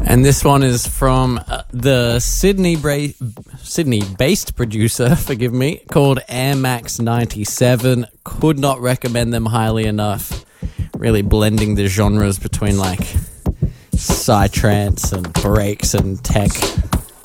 And this one is from the Sydney-based producer, forgive me, called Air Max 97. Could not recommend them highly enough. Really blending the genres between like psytrance and breaks and tech.